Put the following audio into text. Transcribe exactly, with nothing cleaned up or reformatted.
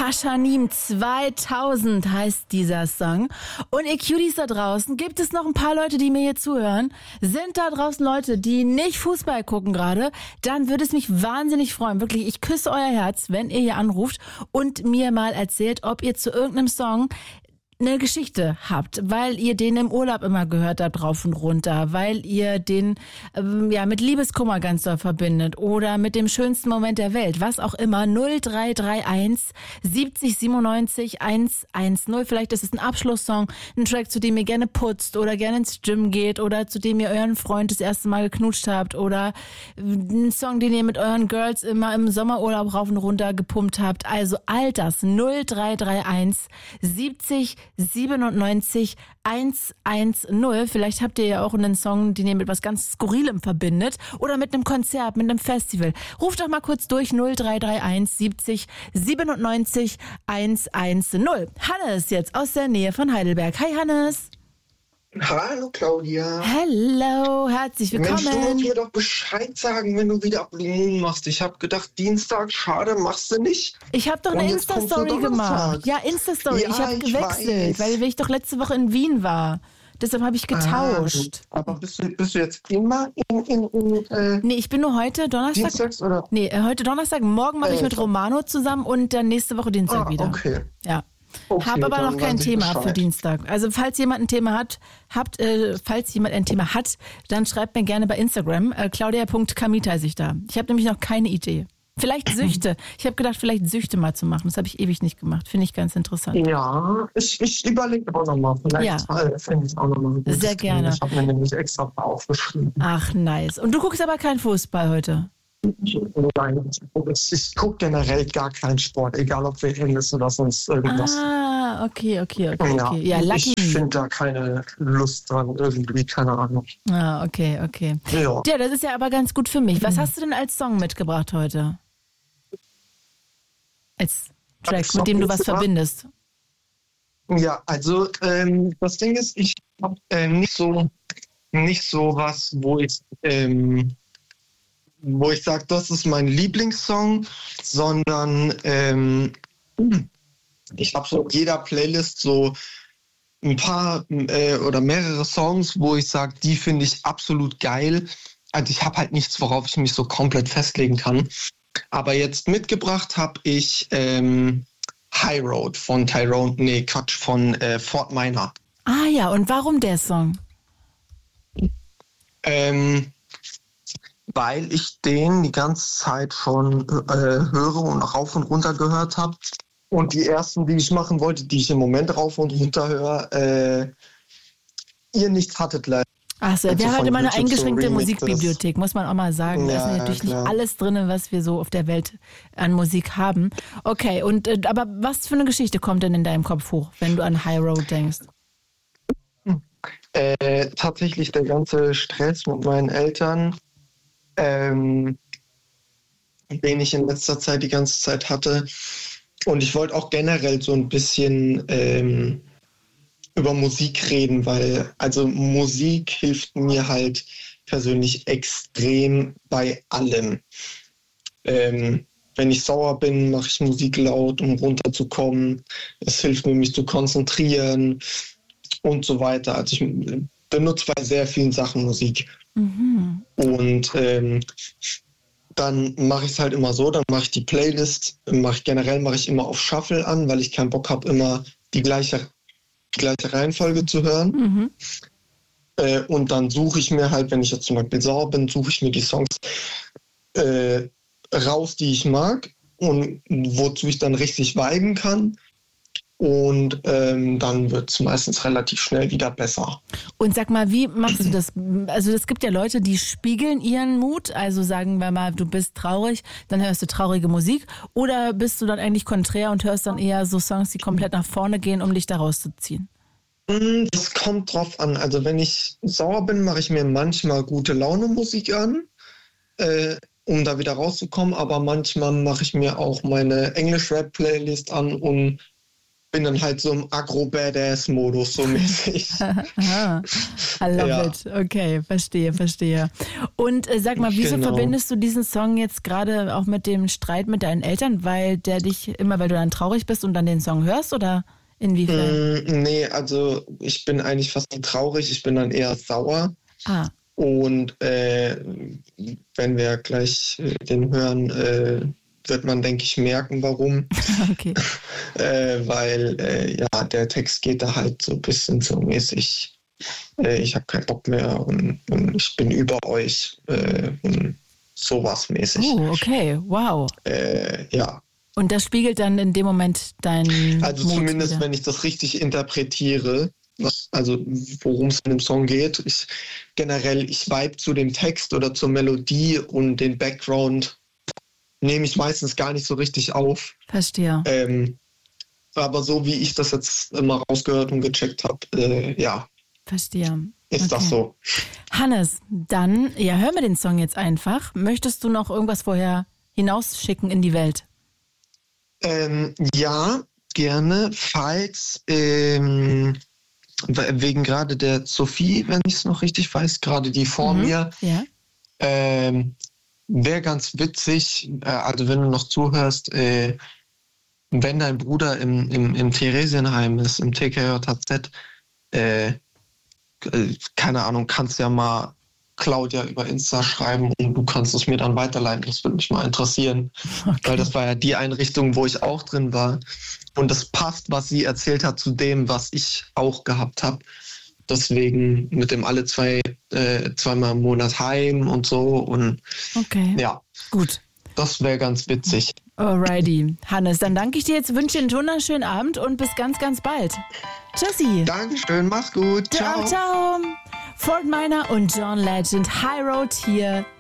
Pashanim zweitausend heißt dieser Song. Und ihr Cuties da draußen, gibt es noch ein paar Leute, die mir hier zuhören? Sind da draußen Leute, die nicht Fußball gucken gerade? Dann würde es mich wahnsinnig freuen. Wirklich, ich küsse euer Herz, wenn ihr hier anruft und mir mal erzählt, ob ihr zu irgendeinem Song eine Geschichte habt, weil ihr den im Urlaub immer gehört habt, rauf und runter, weil ihr den ähm, ja mit Liebeskummer ganz doll verbindet oder mit dem schönsten Moment der Welt, was auch immer. null drei drei eins siebzig siebenundneunzig hundertzehn. Vielleicht ist es ein Abschlusssong, ein Track, zu dem ihr gerne putzt oder gerne ins Gym geht oder zu dem ihr euren Freund das erste Mal geknutscht habt oder ein Song, den ihr mit euren Girls immer im Sommerurlaub rauf und runter gepumpt habt. Also all das. null drei drei eins siebzig siebenundneunzig hundertzehn. Vielleicht habt ihr ja auch einen Song, den ihr mit was ganz Skurrilem verbindet oder mit einem Konzert, mit einem Festival. Ruft doch mal kurz durch null drei drei eins siebzig siebenundneunzig hundertzehn. Hannes jetzt aus der Nähe von Heidelberg. Hi Hannes. Hallo Claudia. Hello, herzlich willkommen. Mensch, du musst mir doch Bescheid sagen, wenn du wieder Blue Moon machst. Ich habe gedacht, Dienstag, schade, machst du nicht. Ich habe doch eine Insta-Story gemacht. Ja, Insta-Story. Ja, ich habe gewechselt, weiß. Weil ich doch letzte Woche in Wien war. Deshalb habe ich getauscht. Ah, aber bist du, bist du jetzt immer in... in, in äh, nee, ich bin nur heute Donnerstag. Dienstags, oder? Nee, heute Donnerstag. Morgen mache äh, ich mit Romano zusammen und dann nächste Woche Dienstag ah, wieder. okay. Ja. Okay, habe aber noch kein Thema Bescheid. für Dienstag. Also falls jemand ein Thema hat, habt, äh, falls jemand ein Thema hat, dann schreibt mir gerne bei Instagram. Äh, claudia punkt kamita heiße ich da. Ich habe nämlich noch keine Idee. Vielleicht Süchte. Ich habe gedacht, vielleicht Süchte mal zu machen. Das habe ich ewig nicht gemacht. Finde ich ganz interessant. Ja, ich, ich überlege auch nochmal. Vielleicht ja. finde ich auch nochmal. Sehr gerne. Ich habe mir nämlich extra aufgeschrieben. Ach, nice. Und du guckst aber keinen Fußball heute? Nein, ich gucke generell gar keinen Sport, egal ob W M ist oder sonst irgendwas. Ah, okay, okay, okay. Ja, okay. Ja, lucky. Ich finde da keine Lust dran, irgendwie, keine Ahnung. Ah, okay, okay. Ja. ja, das ist ja aber ganz gut für mich. Was hast du denn als Song mitgebracht heute? Als Track, als mit dem du was verbindest? Ja, also ähm, das Ding ist, ich habe ähm, nicht so nicht so was, wo ich ähm, wo ich sage, das ist mein Lieblingssong, sondern ähm, ich habe so in jeder Playlist so ein paar äh, oder mehrere Songs, wo ich sage, die finde ich absolut geil. Also ich habe halt nichts, worauf ich mich so komplett festlegen kann. Aber jetzt mitgebracht habe ich ähm, High Road von Tyrone, nee, Quatsch, von äh, Fort Minor. Ah ja, und warum der Song? Ähm, weil ich den die ganze Zeit schon äh, höre und auch rauf und runter gehört habe. Und die ersten, die ich machen wollte, die ich im Moment rauf und runter höre, äh, ihr nicht hattet leider. Ach so, wir haben halt immer eine eingeschränkte so Musikbibliothek, muss man auch mal sagen. Ja, da ist natürlich ja, nicht alles drin, was wir so auf der Welt an Musik haben. Okay, und äh, aber was für eine Geschichte kommt denn in deinem Kopf hoch, wenn du an High Road denkst? Äh, tatsächlich der ganze Stress mit meinen Eltern, ähm, den ich in letzter Zeit die ganze Zeit hatte. Und ich wollte auch generell so ein bisschen ähm, über Musik reden, weil also Musik hilft mir halt persönlich extrem bei allem. Ähm, wenn ich sauer bin, mache ich Musik laut, um runterzukommen. Es hilft mir, mich zu konzentrieren und so weiter. Also ich benutze bei sehr vielen Sachen Musik. Mhm. Und ähm, dann mache ich es halt immer so, dann mache ich die Playlist, mach ich, generell mache ich immer auf Shuffle an, weil ich keinen Bock habe, immer die gleiche, die gleiche Reihenfolge zu hören. Mhm. Äh, und dann suche ich mir halt, wenn ich jetzt zum Beispiel sauer bin, suche ich mir die Songs äh, raus, die ich mag und wozu ich dann richtig viben kann. Und ähm, dann wird es meistens relativ schnell wieder besser. Und sag mal, wie machst du das? Also es gibt ja Leute, die spiegeln ihren Mut. Also sagen wir mal, du bist traurig, dann hörst du traurige Musik. Oder bist du dann eigentlich konträr und hörst dann eher so Songs, die komplett nach vorne gehen, um dich da rauszuziehen? Das kommt drauf an. Also wenn ich sauer bin, mache ich mir manchmal gute Laune Musik an, äh, um da wieder rauszukommen. Aber manchmal mache ich mir auch meine Englisch-Rap-Playlist an, um bin dann halt so im Agro-Badass-Modus, so mäßig. Aha. I love Ja. it. Okay, verstehe, verstehe. Und äh, sag mal, wieso Genau. verbindest du diesen Song jetzt gerade auch mit dem Streit mit deinen Eltern? Weil der dich immer, weil du dann traurig bist und dann den Song hörst oder inwiefern? Mm, nee, also ich bin eigentlich fast nicht traurig, ich bin dann eher sauer. Ah, Und äh, wenn wir gleich äh, den hören, äh, wird man, denke ich, merken, warum. okay. äh, weil äh, ja, der Text geht da halt so ein bisschen so mäßig, äh, ich habe keinen Bock mehr und, und ich bin über euch äh, und sowas mäßig. Oh, okay, wow. Äh, ja, Und das spiegelt dann in dem Moment dein also Mut zumindest, wieder. wenn ich das richtig interpretiere, was, also worum es in dem Song geht. Ich, generell, ich vibe zu dem Text oder zur Melodie und den Background nehme ich meistens gar nicht so richtig auf. Verstehe. Ähm, aber so wie ich das jetzt immer rausgehört und gecheckt habe, äh, ja, Verstehe. ist Okay. das so. Hannes, dann, ja, hör mir den Song jetzt einfach. Möchtest du noch irgendwas vorher hinausschicken in die Welt? Ähm, ja, gerne, falls ähm, we- wegen gerade der Sophie, wenn ich es noch richtig weiß, gerade die vor Mhm. mir, Ja. ähm, wäre ganz witzig, äh, also wenn du noch zuhörst, äh, wenn dein Bruder im, im, im Theresienheim ist, im T K J Z, äh, äh, keine Ahnung, kannst ja mal Claudia über Insta schreiben und du kannst es mir dann weiterleiten. Das würde mich mal interessieren, weil Okay. das war ja die Einrichtung, wo ich auch drin war. Und das passt, was sie erzählt hat, zu dem, was ich auch gehabt habe. Deswegen mit dem alle zwei, äh, zweimal im Monat heim und so. Und Okay. ja, Gut. das wäre ganz witzig. Alrighty. Hannes, dann danke ich dir jetzt, wünsche dir einen wunderschönen Abend und bis ganz, ganz bald. Tschüssi. Dankeschön, mach's gut. Ciao, Ciao. ciao. Fort Minor und John Legend, High Road hier